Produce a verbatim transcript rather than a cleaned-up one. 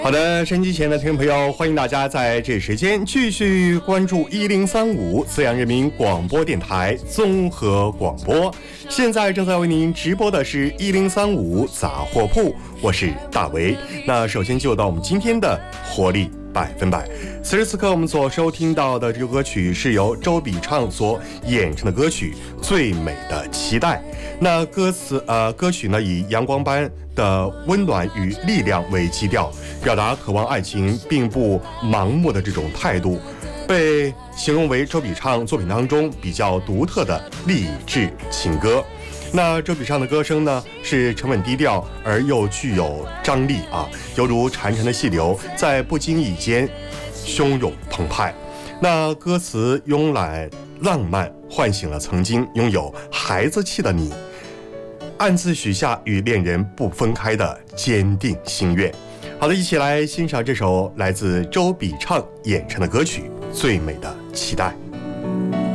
好的，收音机前的听众朋友，欢迎大家在这时间继续关注一零三五资阳人民广播电台综合广播。现在正在为您直播的是一零三五杂货铺，我是大为。那首先就到我们今天的活力百分百。此时此刻我们所收听到的这个歌曲是由周笔畅所演唱的歌曲《最美的期待》。那歌词呃歌曲呢以阳光般的温暖与力量为基调，表达渴望爱情并不盲目的这种态度，被形容为周笔畅作品当中比较独特的励志情歌。那周笔畅的歌声呢是沉稳低调而又具有张力啊，犹如潺潺的细流，在不经意间汹涌澎湃。那歌词慵懒浪漫，唤醒了曾经拥有孩子气的你，暗自许下与恋人不分开的坚定心愿。好的，一起来欣赏这首来自周笔畅演唱的歌曲《最美的期待》。